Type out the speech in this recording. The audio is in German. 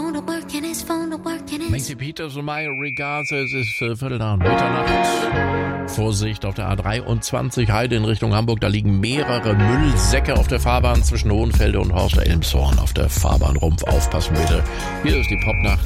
Macy Peters und My Regards, es ist Viertel nach Mitternacht. Vorsicht auf der A23 Heide in Richtung Hamburg, da liegen mehrere Müllsäcke auf der Fahrbahn zwischen Hohenfelde und Horst Elmshorn auf der Fahrbahnrumpf. Aufpassen bitte. Hier ist die Popnacht.